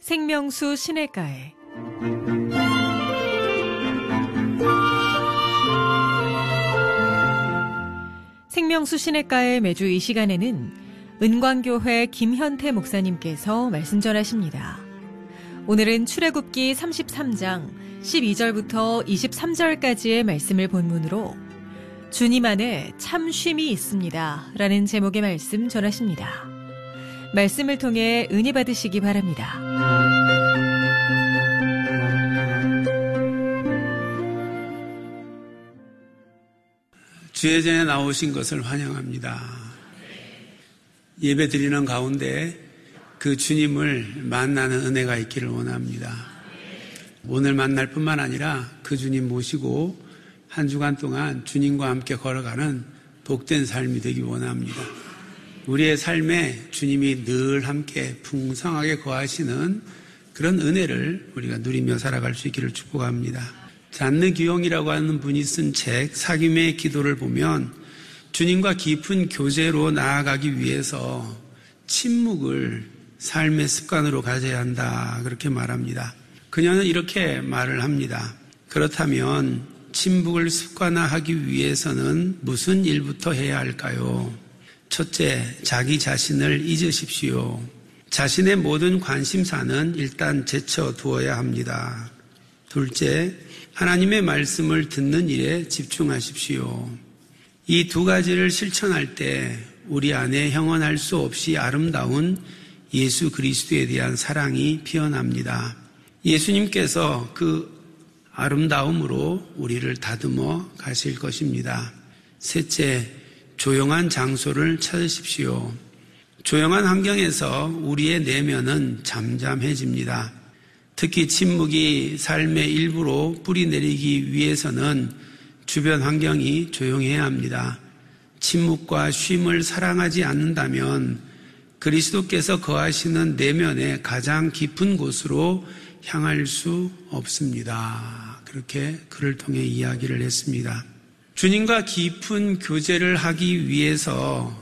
생명수 시냇가에 생명수 시냇가에 매주 이 시간에는 은광교회 김현태 목사님께서 말씀 전하십니다. 오늘은 출애굽기 33장 12절부터 23절까지의 말씀을 본문으로 주님 안에 참 쉼이 있습니다 라는 제목의 말씀 전하십니다. 말씀을 통해 은혜 받으시기 바랍니다. 주의 전에 나오신 것을 환영합니다. 예배 드리는 가운데 그 주님을 만나는 은혜가 있기를 원합니다. 오늘 만날 뿐만 아니라 그 주님 모시고 한 주간 동안 주님과 함께 걸어가는 복된 삶이 되기 원합니다. 우리의 삶에 주님이 늘 함께 풍성하게 거하시는 그런 은혜를 우리가 누리며 살아갈 수 있기를 축복합니다. 잔느 기용이라고 하는 분이 쓴 책 사귐의 기도를 보면 주님과 깊은 교제로 나아가기 위해서 침묵을 삶의 습관으로 가져야 한다 그렇게 말합니다. 그녀는 이렇게 말을 합니다. 그렇다면 침묵을 습관화하기 위해서는 무슨 일부터 해야 할까요? 첫째, 자기 자신을 잊으십시오. 자신의 모든 관심사는 일단 제쳐두어야 합니다. 둘째, 하나님의 말씀을 듣는 일에 집중하십시오. 이 두 가지를 실천할 때 우리 안에 형언할 수 없이 아름다운 예수 그리스도에 대한 사랑이 피어납니다. 예수님께서 그 아름다움으로 우리를 다듬어 가실 것입니다. 셋째, 조용한 장소를 찾으십시오. 조용한 환경에서 우리의 내면은 잠잠해집니다. 특히 침묵이 삶의 일부로 뿌리내리기 위해서는 주변 환경이 조용해야 합니다. 침묵과 쉼을 사랑하지 않는다면 그리스도께서 거하시는 내면의 가장 깊은 곳으로 향할 수 없습니다. 그렇게 글을 통해 이야기를 했습니다. 주님과 깊은 교제를 하기 위해서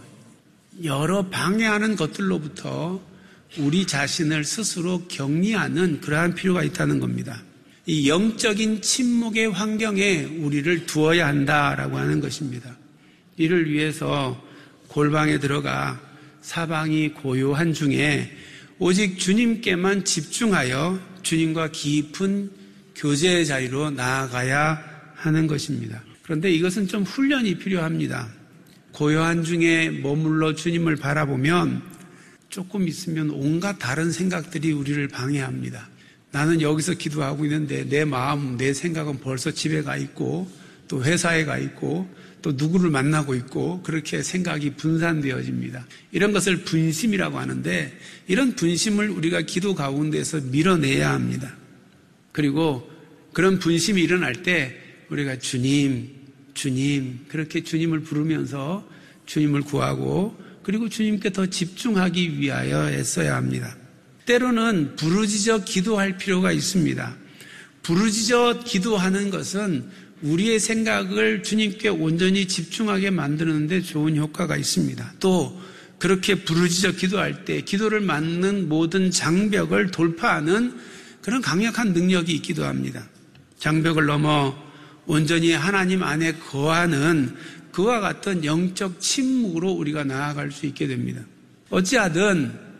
여러 방해하는 것들로부터 우리 자신을 스스로 격리하는 그러한 필요가 있다는 겁니다. 이 영적인 침묵의 환경에 우리를 두어야 한다라고 하는 것입니다. 이를 위해서 골방에 들어가 사방이 고요한 중에 오직 주님께만 집중하여 주님과 깊은 교제의 자리로 나아가야 하는 것입니다. 그런데 이것은 좀 훈련이 필요합니다. 고요한 중에 머물러 주님을 바라보면 조금 있으면 온갖 다른 생각들이 우리를 방해합니다. 나는 여기서 기도하고 있는데 내 마음, 내 생각은 벌써 집에 가 있고 또 회사에 가 있고 또 누구를 만나고 있고 그렇게 생각이 분산되어집니다. 이런 것을 분심이라고 하는데 이런 분심을 우리가 기도 가운데서 밀어내야 합니다. 그리고 그런 분심이 일어날 때 우리가 주님 그렇게 주님을 부르면서 주님을 구하고 그리고 주님께 더 집중하기 위하여 애써야 합니다. 때로는 부르짖어 기도할 필요가 있습니다. 부르짖어 기도하는 것은 우리의 생각을 주님께 온전히 집중하게 만드는데 좋은 효과가 있습니다. 또 그렇게 부르짖어 기도할 때 기도를 막는 모든 장벽을 돌파하는 그런 강력한 능력이 있기도 합니다. 장벽을 넘어 온전히 하나님 안에 거하는 그와 같은 영적 침묵으로 우리가 나아갈 수 있게 됩니다. 어찌하든